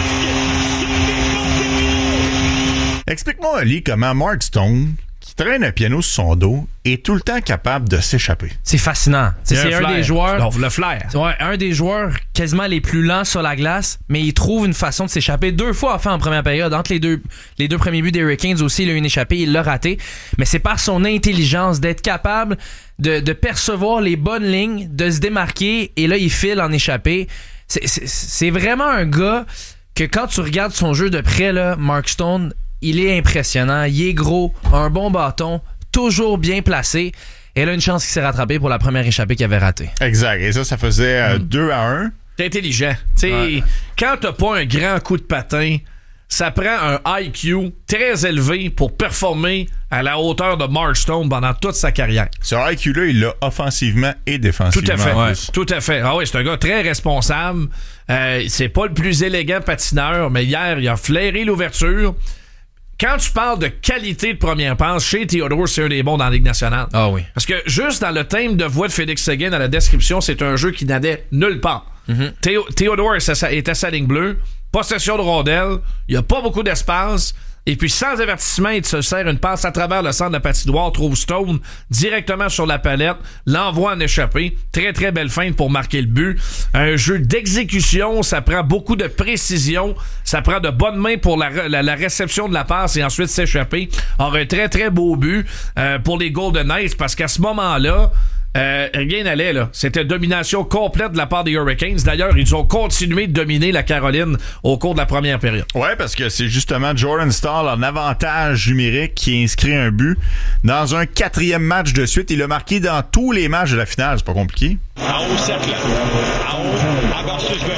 Explique-moi, Ali, comment Mark Stone, qui traîne un piano sur son dos, est tout le temps capable de s'échapper.
C'est fascinant. C'est, c'est un, un des joueurs.
Non, le flair.
Ouais, un des joueurs quasiment les plus lents sur la glace, mais il trouve une façon de s'échapper. Deux fois, enfin, en première période. Entre les deux, les deux premiers buts des Hurricanes aussi, il a une échappée, il l'a raté. Mais c'est par son intelligence d'être capable de, de percevoir les bonnes lignes, de se démarquer, et là, il file en échappée. C'est, c'est, c'est vraiment un gars que quand tu regardes son jeu de près, là, Mark Stone, il est impressionnant, il est gros, un bon bâton, toujours bien placé. Et elle a une chance qu'il s'est rattrapé pour la première échappée qu'il avait ratée.
Exact. Et ça, ça faisait euh, deux à un.
T'es intelligent. T'sais, ouais. Quand t'as pas un grand coup de patin, ça prend un I Q très élevé pour performer à la hauteur de Mark Stone pendant toute sa carrière.
Ce I Q-là, il l'a offensivement et défensivement.
Tout à fait.
Ouais.
Tout à fait. Ah oui, c'est un gars très responsable. Euh, c'est pas le plus élégant patineur, mais hier, il a flairé l'ouverture. Quand tu parles de qualité de première passe, chez Theodore, c'est un des bons dans la Ligue nationale.
Ah oui.
Parce que juste dans le thème de voix de Félix Seguin, dans la description, c'est un jeu qui n'allait nulle part. Mm-hmm. Théo- Theodore est à, est à sa ligne bleue, possession de rondelle, il n'y a pas beaucoup d'espace, et puis sans avertissement, il se sert une passe à travers le centre de la patinoire, trouve Stone directement sur la palette, l'envoie en échappée. Très, très belle feinte pour marquer le but. Un jeu d'exécution, ça prend beaucoup de précision, ça prend de bonnes mains pour la, la, la réception de la passe et ensuite s'échapper. Alors, un très, très beau but euh, pour les Golden Knights, parce qu'à ce moment-là, Euh, rien n'allait, là. C'était domination complète de la part des Hurricanes. D'ailleurs, ils ont continué de dominer la Caroline au cours de la première période.
Ouais, parce que c'est justement Jordan Staal en avantage numérique qui inscrit un but dans un quatrième match de suite. Il a marqué dans tous les matchs de la finale. C'est pas compliqué.
En haut, cercle. En haut, à Barsusberg.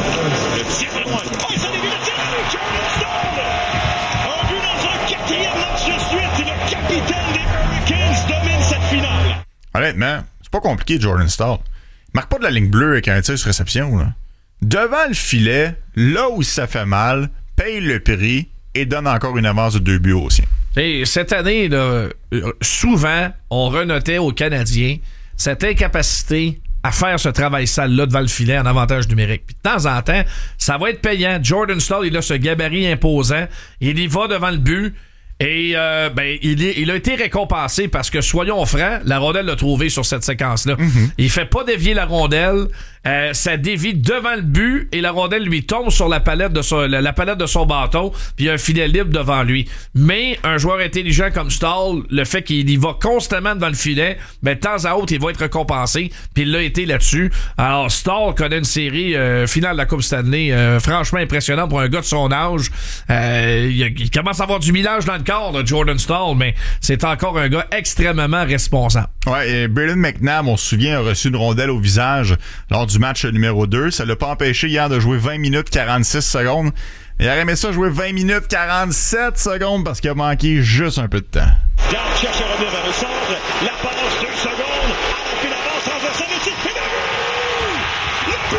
Le tir de loin. Oh, il s'en est vu le tir. Jordan Staal. Un but dans un quatrième match de suite. Le capitaine des Hurricanes domine cette finale.
Honnêtement, c'est pas compliqué, Jordan Staal. Il marque pas de la ligne bleue avec un tir sur réception, là. Devant le filet, là où ça fait mal, paye le prix et donne encore une avance de deux buts aux siens.
Et cette année, là, souvent, on renotait aux Canadiens cette incapacité à faire ce travail sale-là devant le filet en avantage numérique. Puis de temps en temps, ça va être payant. Jordan Staal, il a ce gabarit imposant. Il y va devant le but. Et euh, ben il, est, il a été récompensé parce que, soyons francs, la rondelle l'a trouvé sur cette séquence-là. Mm-hmm. Il fait pas dévier la rondelle, euh, ça dévie devant le but et la rondelle lui tombe sur la palette de son, la, la palette de son bâton, puis il y a un filet libre devant lui. Mais un joueur intelligent comme Stahl, le fait qu'il y va constamment devant le filet, ben de temps à autre il va être récompensé, puis il l'a été là-dessus. Alors Stahl connaît une série euh, finale de la Coupe Stanley euh, franchement impressionnante pour un gars de son âge. Euh, il, il commence à avoir du millage dans le corps de Jordan Stahl, mais c'est encore un gars extrêmement responsable.
Ouais, et Brayden McNabb, on se souvient, a reçu une rondelle au visage lors du match numéro deux. Ça l'a pas empêché hier de jouer vingt minutes quarante-six secondes. Il aurait aimé ça jouer vingt minutes quarante-sept secondes parce qu'il a manqué juste un peu de temps.
Garde cherche à revenir vers le centre. La passe, deux secondes. Alors qu'il avance, transversal ici. Et le but! Le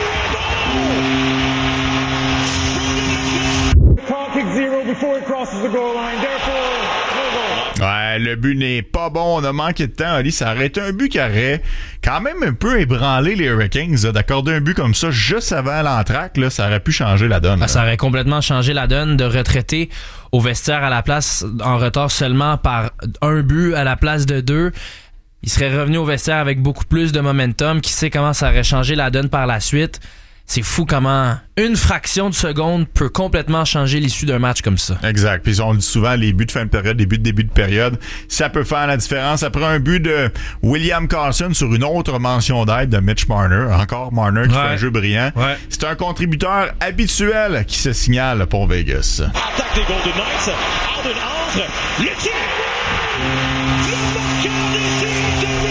but est bon!
The clock hits zero before it crosses the goal line. Therefore, no goal.
Ouais, le but n'est pas bon. On a manqué de temps, Ali. Ça aurait été un but qui aurait quand même un peu ébranlé les Hurricanes. Là, d'accorder un but comme ça juste avant l'entraque, là, ça aurait pu changer la donne.
Ah, ça aurait complètement changé la donne de retraiter au vestiaire à la place, en retard seulement par un but à la place de deux. Il serait revenu au vestiaire avec beaucoup plus de momentum. Qui sait comment ça aurait changé la donne par la suite. C'est fou comment une fraction de seconde peut complètement changer l'issue d'un match comme ça.
Exact. Puis on dit souvent les buts de fin de période, les buts de début de période, ça peut faire la différence. Après un but de William Karlsson sur une autre mention d'aide de Mitch Marner, encore Marner qui ouais. fait un jeu brillant. Ouais. C'est un contributeur habituel qui se signale pour Vegas.
Attaque des Golden Knights. Alden entre. Le tir. Le marqueur des tirs de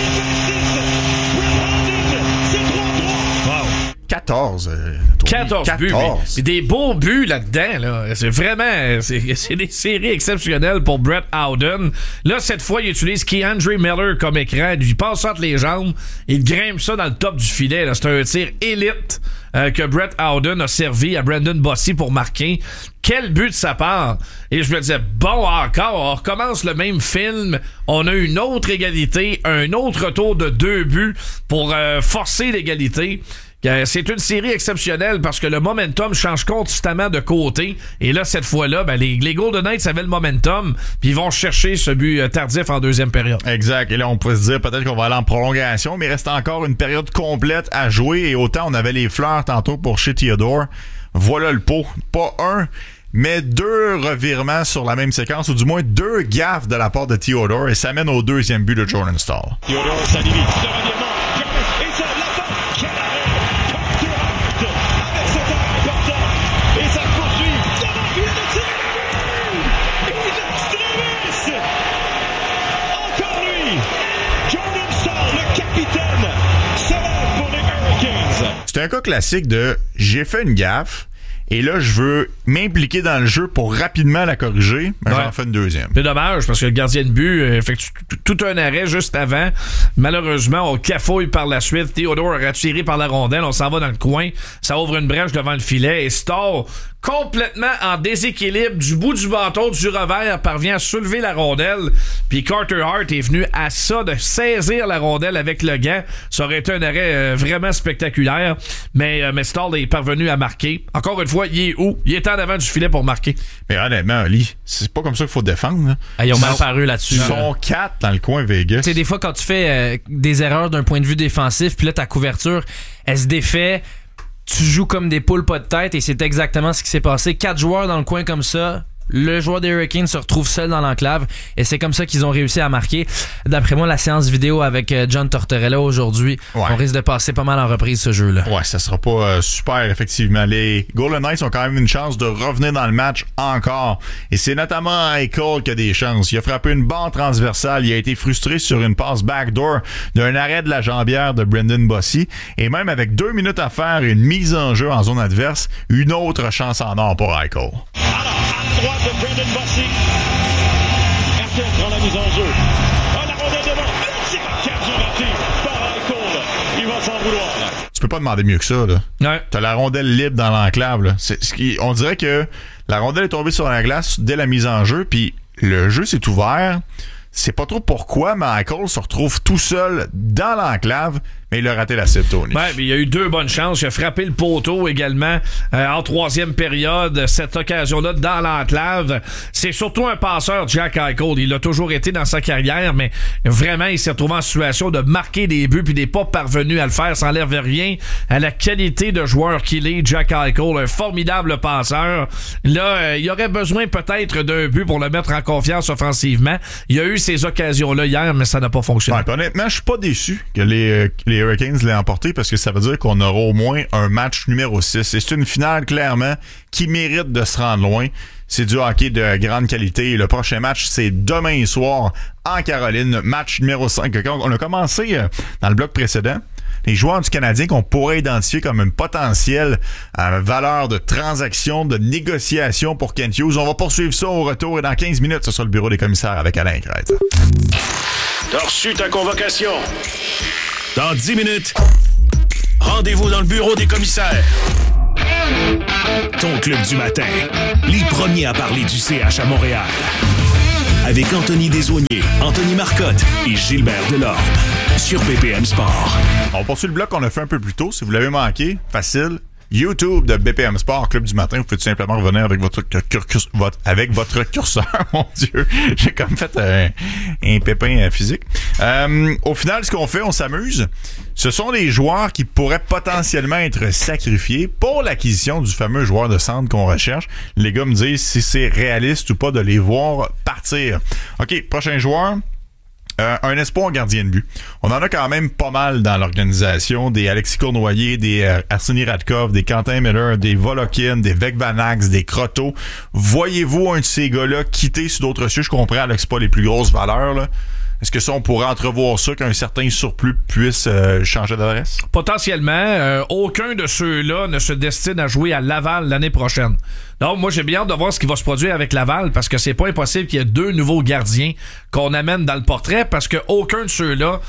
quatorze. Euh,
quatorze buts. C'est des beaux buts là-dedans. Là. C'est vraiment... C'est, c'est des séries exceptionnelles pour Brett Howden. Là, cette fois, il utilise Keandre Miller comme écran. Il passe entre les jambes. Il grimpe ça dans le top du filet. Là. C'est un tir élite euh, que Brett Howden a servi à Brandon Bossy pour marquer. Quel but de sa part! Et je me disais, bon, encore, on recommence le même film. On a une autre égalité, un autre retour de deux buts pour euh, forcer l'égalité. C'est une série exceptionnelle parce que le momentum change constamment de côté. Et là, cette fois-là, ben, les, les Golden Knights avaient le momentum, puis ils vont chercher ce but tardif en deuxième période.
Exact. Et là, on pourrait se dire peut-être qu'on va aller en prolongation, mais il reste encore une période complète à jouer. Et autant on avait les fleurs tantôt pour chez Theodore. Voilà le pot. Pas un, mais deux revirements sur la même séquence, ou du moins deux gaffes de la part de Theodore. Et ça mène au deuxième but de Jordan Stahl.
Theodore, ça limite. Le revirement. Et ça, la balle. Quel arrêt. Avec cet arrêt important. Et ça poursuit. Devant le filet de tir. Il l'extrémisse. Encore lui. Jordan Stahl, le capitaine, s'élève pour les Hurricanes.
C'est un cas classique de j'ai fait une gaffe. Et là, je veux m'impliquer dans le jeu pour rapidement la corriger. Mais ouais. J'en fais une deuxième.
C'est dommage parce que le gardien de but effectue tout un arrêt juste avant. Malheureusement, on cafouille par la suite. Theodore a tiré par la rondelle. On s'en va dans le coin. Ça ouvre une brèche devant le filet. Et Stahl, complètement en déséquilibre, du bout du bâton, du revers, parvient à soulever la rondelle. Puis Carter Hart est venu à ça de saisir la rondelle avec le gant. Ça aurait été un arrêt euh, vraiment spectaculaire. Mais, euh, mais Stahl est parvenu à marquer. Encore une fois, il est où? Il est en avant du filet pour marquer.
Mais honnêtement, Ali, c'est pas comme ça qu'il faut défendre.
Ah, ils ont mal paru là-dessus.
Ils sont quatre dans le coin Vegas.
Tu sais, des fois, quand tu fais euh, des erreurs d'un point de vue défensif, puis là, ta couverture, elle se défait, tu joues comme des poules pas de tête, et c'est exactement ce qui s'est passé. Quatre joueurs dans le coin comme ça. Le joueur des Hurricanes se retrouve seul dans l'enclave et c'est comme ça qu'ils ont réussi à marquer. D'après moi, la séance vidéo avec John Tortorella aujourd'hui, ouais. On risque de passer pas mal en reprise ce jeu-là.
Ouais, ça sera pas euh, super effectivement. Les Golden Knights ont quand même une chance de revenir dans le match encore. Et c'est notamment Eichel qui a des chances. Il a frappé une barre transversale. Il a été frustré sur une passe backdoor d'un arrêt de la jambière de Brendan Bossy. Et même avec deux minutes à faire et une mise en jeu en zone adverse, une autre chance en or pour Eichel.
Droite de Brendan Bossy. Arquette prend la mise en jeu. Oh, la rondelle devant. Un petit marquage raté par Eichel. Il va s'en vouloir.
Tu peux pas demander mieux que ça, là.
Ouais.
T'as la rondelle libre dans l'enclave, là. C'est, ce qui, on dirait que la rondelle est tombée sur la glace dès la mise en jeu, puis le jeu s'est ouvert. c'est pas trop pourquoi Michael se retrouve tout seul dans l'enclave, mais il a raté la cible, Tony.
Ouais, mais il a eu deux bonnes chances. Il a frappé le poteau également euh, en troisième période. Cette occasion-là dans l'enclave. C'est surtout un passeur, Jack Eichel. Il l'a toujours été dans sa carrière, mais vraiment, il s'est retrouvé en situation de marquer des buts puis il n'est pas parvenu à le faire. Ça n'enlève rien à la qualité de joueur qu'il est, Jack Eichel. Un formidable passeur. Là, euh, il aurait besoin peut-être d'un but pour le mettre en confiance offensivement. Il y a eu ces occasions-là hier, mais ça n'a pas fonctionné.
Ouais, honnêtement, je suis pas déçu que les, euh, les Hurricanes l'aient emporté parce que ça veut dire qu'on aura au moins un match numéro six. Et c'est une finale, clairement, qui mérite de se rendre loin. C'est du hockey de grande qualité. Le prochain match, c'est demain soir en Caroline. Match numéro cinq. On a commencé euh, dans le bloc précédent. Les joueurs du Canadien qu'on pourrait identifier comme une potentielle euh, valeur de transaction, de négociation pour Kent Hughes. On va poursuivre ça au retour et dans quinze minutes, ce sera le bureau des commissaires avec Alain Crête.
T'as reçu ta convocation. Dans dix minutes, rendez-vous dans le bureau des commissaires. Ton club du matin, les premiers à parler du C H à Montréal. Avec Anthony Desaulniers, Anthony Marcotte et Gilbert Delorme. Sur B P M Sport.
On poursuit le bloc qu'on a fait un peu plus tôt. Si vous l'avez manqué, facile. YouTube de B P M Sport, Club du matin. Vous pouvez tout simplement revenir avec votre, cur- cur- votre, avec votre curseur. Mon Dieu, j'ai comme fait un, un pépin physique. Euh, au final, ce qu'on fait, on s'amuse. Ce sont des joueurs qui pourraient potentiellement être sacrifiés pour l'acquisition du fameux joueur de centre qu'on recherche. Les gars me disent si c'est réaliste ou pas de les voir partir. OK, prochain joueur. Euh, un espoir gardien de but. On en a quand même pas mal dans l'organisation. Des Alexis Cournoyer, des euh, Arseny Radkov, des Quentin Miller, des Volokin, des Vekvanax, des Croteau. Voyez-vous un de ces gars-là quitter sur d'autres cieux? Je comprends là, que c'est pas les plus grosses valeurs, là. Est-ce que ça, on pourrait entrevoir ça, qu'un certain surplus puisse euh, changer d'adresse?
Potentiellement. Euh, aucun de ceux-là ne se destine à jouer à Laval l'année prochaine. Donc, moi, j'ai bien hâte de voir ce qui va se produire avec Laval parce que c'est pas impossible qu'il y ait deux nouveaux gardiens qu'on amène dans le portrait parce que aucun de ceux-là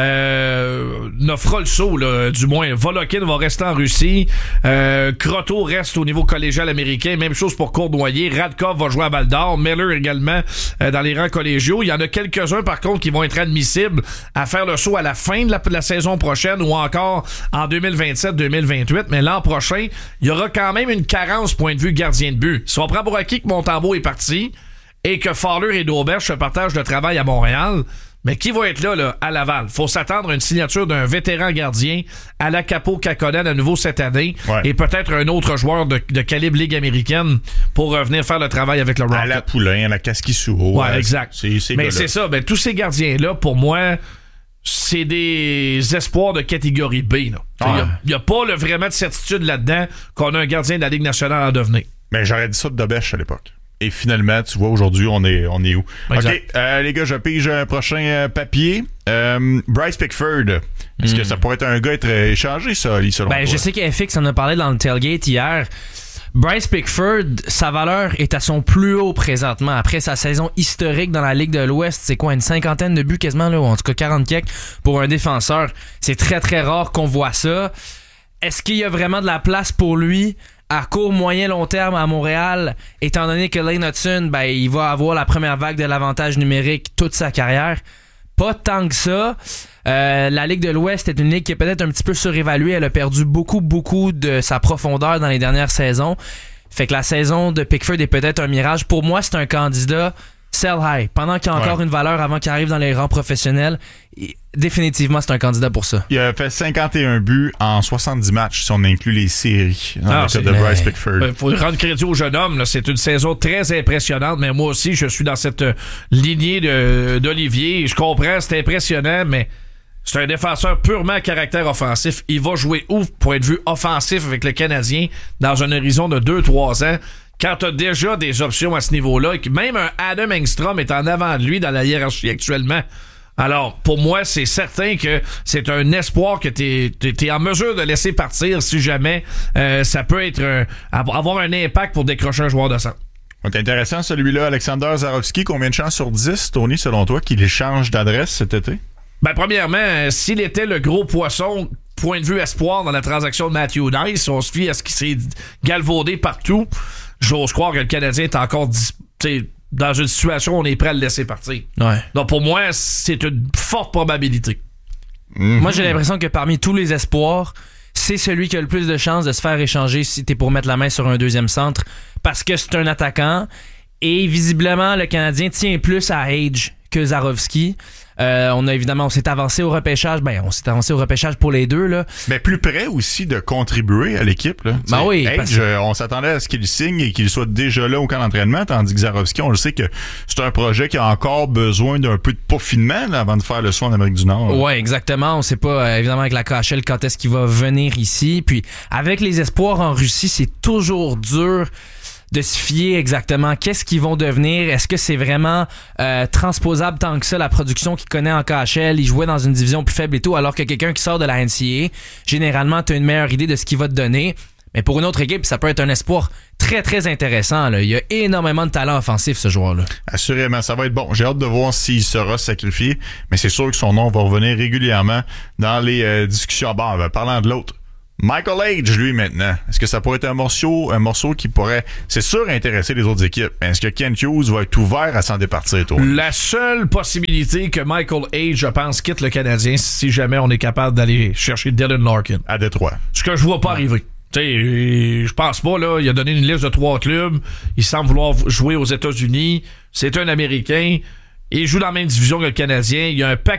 euh, ne fera le saut, là, du moins. Volokin va rester en Russie. Euh, Croteau reste au niveau collégial américain. Même chose pour Cournoyer. Radkov va jouer à Val-d'Or. Miller également euh, dans les rangs collégiaux. Il y en a quelques-uns, par contre, qui vont être admissibles à faire le saut à la fin de la, de la saison prochaine ou encore en deux mille vingt-sept deux mille vingt-huit. Mais l'an prochain, il y aura quand même une carence point de vue gardien de but. Si on prend pour acquis que Montembeault est parti et que Fowler et Dauberge se partagent le travail à Montréal, mais qui va être là, là à Laval? Faut s'attendre à une signature d'un vétéran gardien à la Capo Kakkonen à nouveau cette année
ouais.
et peut-être un autre joueur de, de calibre Ligue américaine pour euh, venir faire le travail avec le Rocket.
À la Poulain, à la Kaskisuo.
Ouais, exact.
C'est, c'est
mais c'est ça. Ben, tous ces gardiens-là, pour moi, c'est des espoirs de catégorie B. Il ah. n'y a, a pas le, vraiment de certitude là-dedans qu'on a un gardien de la Ligue nationale à devenir.
Mais j'aurais dit ça de Dobèche à l'époque. Et finalement, tu vois, aujourd'hui, on est, on est où? Exact. OK, euh, les gars, je pige un prochain euh, papier. Euh, Bryce Pickford, est-ce mm. que ça pourrait être un gars être échangé, ça, selon
ben,
toi?
Je sais qu'F X en a parlé dans le tailgate hier. Bryce Pickford, sa valeur est à son plus haut présentement. Après sa saison historique dans la Ligue de l'Ouest, c'est quoi, une cinquantaine de buts quasiment, là, ou en tout cas quarante quelques pour un défenseur. C'est très, très rare qu'on voit ça. Est-ce qu'il y a vraiment de la place pour lui à court, moyen, long terme à Montréal, étant donné que Lane Hudson, ben, il va avoir la première vague de l'avantage numérique toute sa carrière? Pas tant que ça. Euh, la Ligue de l'Ouest est une ligue qui est peut-être un petit peu surévaluée. Elle a perdu beaucoup, beaucoup de sa profondeur dans les dernières saisons. Fait que la saison de Pickford est peut-être un mirage. Pour moi, c'est un candidat sell high. Pendant qu'il y a encore ouais. une valeur avant qu'il arrive dans les rangs professionnels, définitivement, c'est un candidat pour ça.
Il a fait cinquante et un buts en soixante-dix matchs si on inclut les séries dans le cas de Bryce Pickford.
Il faut rendre crédit au jeune homme. Là. C'est une saison très impressionnante, mais moi aussi, je suis dans cette lignée de, d'Olivier. Je comprends, c'est impressionnant, mais c'est un défenseur purement à caractère offensif. Il va jouer où, point de vue offensif, avec le Canadien dans un horizon de deux trois ans? Quand tu as déjà des options à ce niveau-là, et que même un Adam Engstrom est en avant de lui dans la hiérarchie actuellement. Alors, pour moi, c'est certain que c'est un espoir que tu es en mesure de laisser partir si jamais euh, ça peut être un, avoir un impact pour décrocher un joueur de centre.
C'est intéressant celui-là, Alexander Zarovski. Combien de chances sur dix, Tony, selon toi, qu'il change d'adresse cet été?
Ben, premièrement, euh, s'il était le gros poisson, point de vue espoir dans la transaction de Matthew Nice, on se fie à ce qui s'est galvaudé partout, j'ose croire que le Canadien est encore dis- dans une situation où on est prêt à le laisser partir.
Ouais.
Donc, pour moi, c'est une forte probabilité.
Mm-hmm. Moi, j'ai l'impression que parmi tous les espoirs, c'est celui qui a le plus de chances de se faire échanger si t'es pour mettre la main sur un deuxième centre, parce que c'est un attaquant, et visiblement, le Canadien tient plus à Age que Zarovski. Euh, on a évidemment, on s'est avancé au repêchage. Ben, on s'est avancé au repêchage pour les deux, là.
Mais plus près aussi de contribuer à l'équipe, là.
Ben oui.
Age,
parce...
on s'attendait à ce qu'il signe et qu'il soit déjà là au camp d'entraînement, tandis que Zarovski, on le sait que c'est un projet qui a encore besoin d'un peu de peaufinement, là, avant de faire le saut en Amérique du Nord. Là.
Ouais, exactement. On sait pas, euh, évidemment, avec la K H L, quand est-ce qu'il va venir ici. Puis, avec les espoirs en Russie, c'est toujours dur de se fier exactement qu'est-ce qu'ils vont devenir. Est-ce que c'est vraiment euh, transposable tant que ça, la production qu'il connaît en K H L? Il jouait dans une division plus faible et tout, alors que quelqu'un qui sort de la N C A A, généralement, tu as une meilleure idée de ce qu'il va te donner. Mais pour une autre équipe, ça peut être un espoir très, très intéressant. Là. Il y a énormément de talent offensif, ce joueur-là.
Assurément, ça va être bon. J'ai hâte de voir s'il sera sacrifié, mais c'est sûr que son nom va revenir régulièrement dans les euh, discussions. Bon, ben, parlant de l'autre, Michael Age, lui, maintenant. Est-ce que ça pourrait être un morceau, un morceau qui pourrait, c'est sûr, intéresser les autres équipes? Mais est-ce que Kent Hughes va être ouvert à s'en départir, toi?
La seule possibilité que Michael Age, je pense, quitte le Canadien, si jamais on est capable d'aller chercher Dylan Larkin.
À Détroit.
Ce que je vois pas arriver. Tu sais, je pense pas, là. Il a donné une liste de trois clubs. Il semble vouloir jouer aux États-Unis. C'est un Américain. Il joue dans la même division que le Canadien. Il y a un paquet